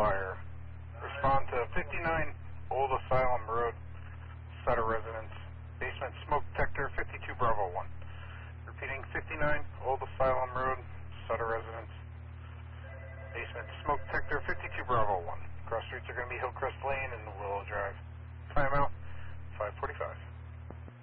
fire. Respond to 59 Old Asylum Road, Sutter Residence. Basement smoke detector 52 Bravo 1. Repeating 59 Old Asylum Road, Sutter Residence. Basement smoke detector 52 Bravo 1. Cross streets are going to be Hillcrest Lane and Willow Drive. Time out.